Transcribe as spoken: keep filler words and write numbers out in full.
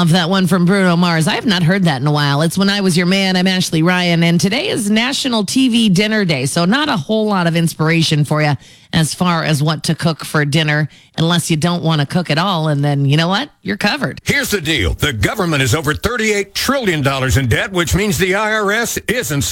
love that one from Bruno Mars. I have not heard that in a while. It's When I Was Your Man. I'm Ashley Ryan, and today is National T V Dinner Day, so not a whole lot of inspiration for you as far as what to cook for dinner, unless you don't want to cook at all, and then, you know what? You're covered. Here's the deal. The government is over thirty-eight trillion dollars in debt, which means the I R S isn't